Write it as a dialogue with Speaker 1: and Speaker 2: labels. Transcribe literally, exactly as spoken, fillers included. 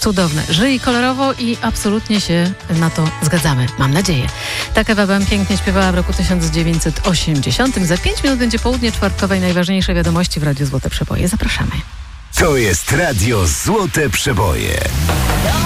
Speaker 1: cudowne. Żyj kolorowo i absolutnie się na to zgadzamy. Mam nadzieję. Tak Ewa Bem pięknie śpiewała w roku tysiąc dziewięćset osiemdziesiątym. Za pięć minut będzie południe czwartkowej. Najważniejsze wiadomości w Radiu Złote Przeboje. Zapraszamy.
Speaker 2: To jest Radio Złote Przeboje.